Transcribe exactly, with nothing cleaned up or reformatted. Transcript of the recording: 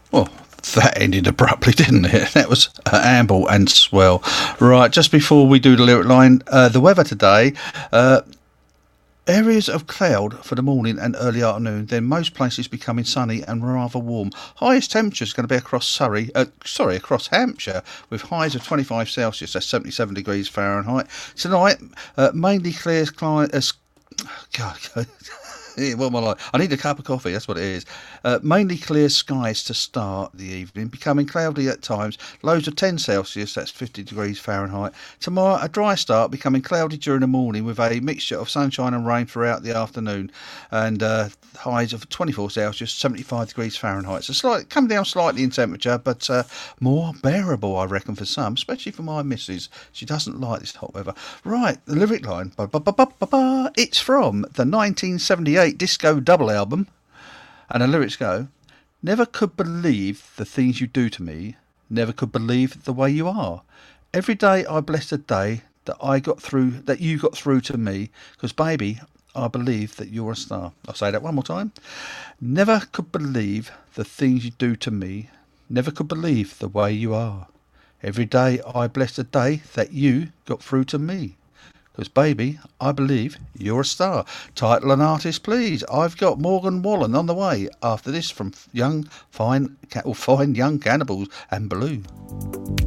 Well, that ended abruptly, didn't it? That was uh, amble and swell. Right, just before we do the lyric line, uh, the weather today, uh, areas of cloud for the morning and early afternoon, then most places becoming sunny and rather warm. Highest temperature is going to be across Surrey, uh, sorry, across Hampshire, with highs of twenty-five Celsius, that's seventy-seven degrees Fahrenheit. Tonight, uh, mainly clear climate. Uh, God, what am I like? I need a cup of coffee, that's what it is. Uh, mainly clear skies to start the evening, becoming cloudy at times, lows of ten Celsius, that's fifty degrees Fahrenheit. Tomorrow, a dry start, becoming cloudy during the morning with a mixture of sunshine and rain throughout the afternoon, and uh, highs of twenty-four Celsius, seventy-five degrees Fahrenheit. So slight, come down slightly in temperature, but uh, more bearable, I reckon, for some, especially for my missus. She doesn't like this hot weather. Right, the lyric line, ba, ba, ba, ba, ba, ba. It's from the nineteen seventy-eight Disco Double album, and the lyrics go, never could believe the things you do to me, never could believe the way you are. Every day I bless the day that I got through, that you got through to me, because baby, I believe that you're a star. I'll say that one more time. Never could believe the things you do to me, never could believe the way you are. Every day I bless the day that you got through to me. Because, baby, I believe you're a star. Title and artist, please. I've got Morgan Wallen on the way after this from Young Fine, or Fine Young Cannibals and Blue.